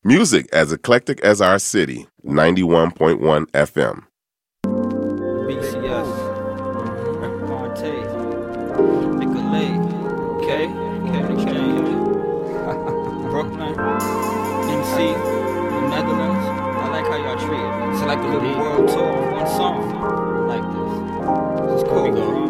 Music as eclectic as our city, 91.1 FM. BCS, Monte, Nicolay, K, Brooklyn, MC, the Netherlands. I like how y'all treat it. It's like a little world tour, one song like this. This is cool.